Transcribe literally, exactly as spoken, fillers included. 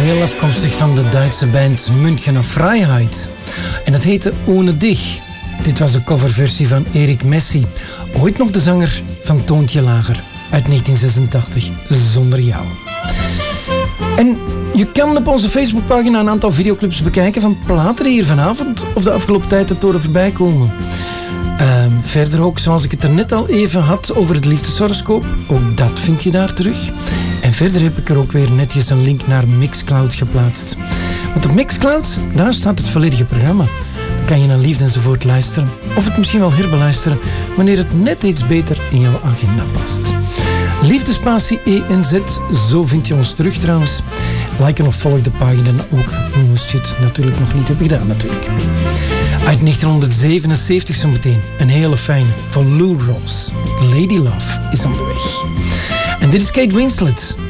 origineel afkomstig van de Duitse band Münchener Freiheit. En dat heette Ohne Dich. Dit was de coverversie van Erik Messi, ooit nog de zanger van Toontje Lager uit negentien zesentachtig, Zonder Jou. En je kan op onze Facebookpagina een aantal videoclips bekijken van platen die hier vanavond of de afgelopen tijd hebt horen voorbij komen. Uh, verder ook, zoals ik het er net al even had over het liefdeshoroscoop, ook dat vind je daar terug. En verder heb ik er ook weer netjes een link naar Mixcloud geplaatst. Want op Mixcloud, daar staat het volledige programma. Dan kan je naar Liefde enzovoort luisteren, of het misschien wel herbeluisteren, wanneer het net iets beter in jouw agenda past. Liefdespatie E N Z, zo vind je ons terug trouwens. Liken of volg de pagina ook, moest je het natuurlijk nog niet hebben gedaan natuurlijk. Uit negentien zevenenzeventig zo meteen, een hele fijne, van Lou Rawls. Lady Love is aan de weg. En dit is Kate Winslet